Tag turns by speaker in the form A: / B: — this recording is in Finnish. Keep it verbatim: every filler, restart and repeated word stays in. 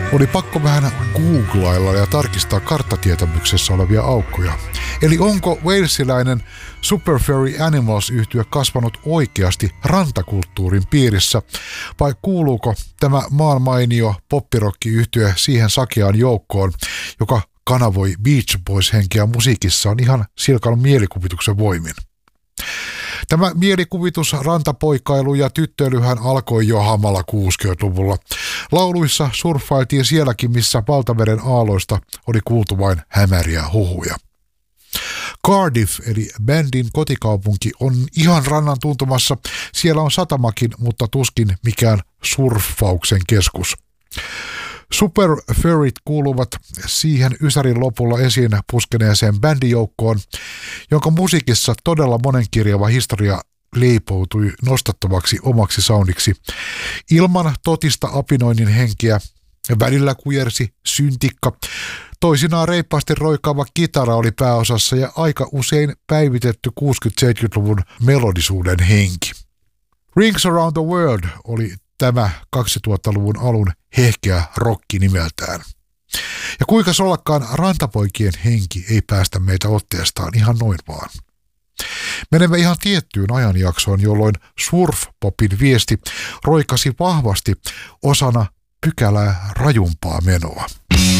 A: Oli pakko vähän googlailla ja tarkistaa karttatietämyksessä olevia aukkoja. Eli onko walesiläinen Super Furry Animals-yhtye kasvanut oikeasti rantakulttuurin piirissä, vai kuuluuko tämä maan mainio poppirokki-yhtye siihen sakeaan joukkoon, joka kanavoi Beach Boys-henkeä musiikissaan ihan silkan mielikuvituksen voimin? Tämä mielikuvitus, rantapoikailu ja tyttöilyhän alkoi jo hamalla kuusikymmentäluvulla. Lauluissa surffailtiin sielläkin, missä valtameren aaloista oli kuultu vain hämäriä huhuja. Cardiff eli bändin kotikaupunki on ihan rannan tuntumassa. Siellä on satamakin, mutta tuskin mikään surffauksen keskus. Super Furryt kuuluvat siihen ysärin lopulla esiin puskeneeseen bändijoukkoon, jonka musiikissa todella monenkirjava historia leipoutui nostattavaksi omaksi soundiksi. Ilman totista apinoinnin henkeä välillä kujersi syntikka. Toisinaan reippaasti roikkaava kitara oli pääosassa ja aika usein päivitetty kuusikymmentä-seitsemänkymmentäluvun melodisuuden henki. Rings Around the World oli tämä kaksituhattaluvun alun hehkeä rokki nimeltään. Ja kuinka ollakaan rantapoikien henki ei päästä meitä otteestaan ihan noin vaan. Menemme ihan tiettyyn ajanjaksoon, jolloin surfpopin viesti roikasi vahvasti osana pykälää rajumpaa menoa.